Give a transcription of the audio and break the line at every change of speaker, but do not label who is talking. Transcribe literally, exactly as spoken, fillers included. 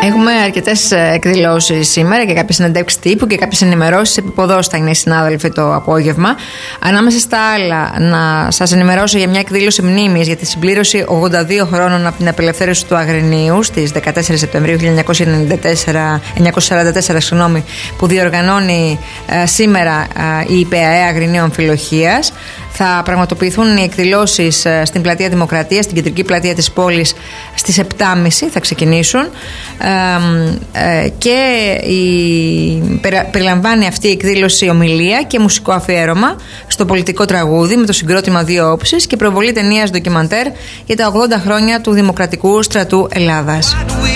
Έχουμε αρκετές εκδηλώσεις σήμερα και κάποιες συνεντεύξεις τύπου και κάποιες ενημερώσεις. Επιποδός θα είναι οι συνάδελφοι το απόγευμα. Ανάμεσα στα άλλα, να σας ενημερώσω για μια εκδήλωση μνήμης για τη συμπλήρωση ογδόντα δύο χρόνων από την απελευθέρωση του Αγρινίου στις δεκατέσσερις Σεπτεμβρίου χίλια εννιακόσια σαράντα τέσσερα, συγγνώμη, που διοργανώνει ε, σήμερα ε, η ΠΑΕ Αγρινίου Αμφιλοχίας. Θα πραγματοποιηθούν οι εκδηλώσεις ε, στην Πλατεία Δημοκρατίας, στην κεντρική πλατεία της πόλης, στις επτά και μισή θα ξεκινήσουν. Ε, ε, και η, περι, περιλαμβάνει αυτή η εκδήλωση ομιλία και μουσικό αφιέρωμα στο πολιτικό τραγούδι με το συγκρότημα Δύο Όψεις και προβολή ταινίας ντοκιμαντέρ για τα ογδόντα χρόνια του Δημοκρατικού Στρατού Ελλάδας.